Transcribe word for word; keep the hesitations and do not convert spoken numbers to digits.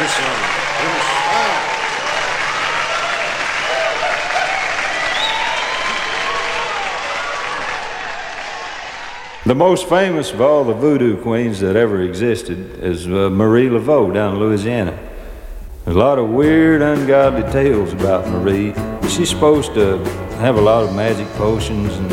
you, son. The most famous of all the voodoo queens that ever existed is uh, Marie Laveau down in Louisiana. There's a lot of weird, ungodly tales about Marie. She's supposed to have a lot of magic potions and